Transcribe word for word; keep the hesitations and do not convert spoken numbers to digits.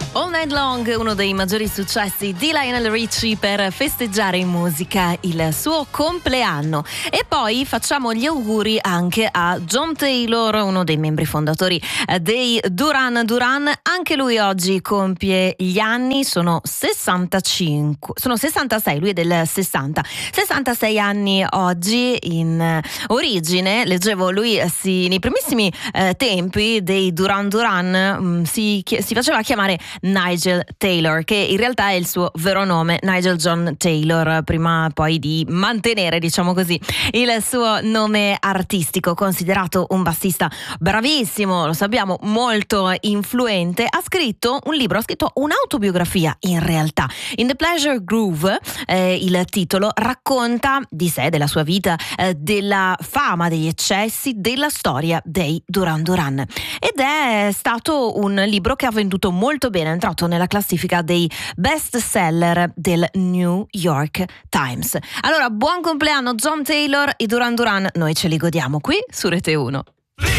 All Night Long, uno dei maggiori successi di Lionel Richie per festeggiare in musica il suo compleanno. E poi facciamo gli auguri anche a John Taylor, uno dei membri fondatori dei Duran Duran. Anche lui oggi compie gli anni, sono sessantacinque, sono sessantasei, lui è del sessanta. sessantasei anni oggi. In origine, leggevo, lui si, nei primissimi eh, tempi dei Duran Duran mh, si, si faceva chiamare Nigel Taylor, che in realtà è il suo vero nome, Nigel John Taylor, prima poi di mantenere, diciamo così, il suo nome artistico. Considerato un bassista bravissimo, lo sappiamo, molto influente, ha scritto un libro, ha scritto un'autobiografia in realtà. In The Pleasure Groove, eh, il titolo, racconta di sé, della sua vita, eh, della fama, degli eccessi, della storia dei Duran Duran. Ed è stato un libro che ha venduto molto bene, è entrato nella classifica dei best seller del New York Times. Allora, buon compleanno John Taylor, i Duran Duran, noi ce li godiamo qui su Rete uno.